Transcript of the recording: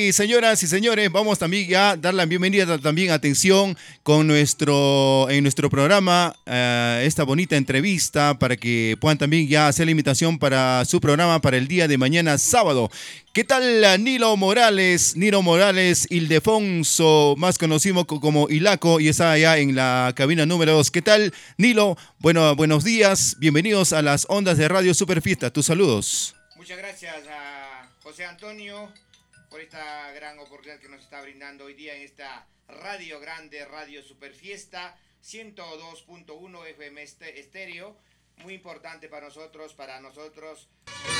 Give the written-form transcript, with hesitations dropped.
Y señoras y señores, vamos también ya a dar la bienvenida, también atención en nuestro programa, esta bonita entrevista para que puedan también ya hacer la invitación para su programa para el día de mañana sábado. ¿Qué tal Nilo Morales? Nilo Morales Ildefonso, más conocido como Ilaco, y está allá en la cabina número 2. ¿Qué tal, Nilo? Bueno, buenos días, bienvenidos a las ondas de Radio Superfiesta. Tus saludos. Muchas gracias a José Antonio por esta gran oportunidad que nos está brindando hoy día en esta Radio Grande, Radio Superfiesta, 102.1 FM estéreo. Muy importante para nosotros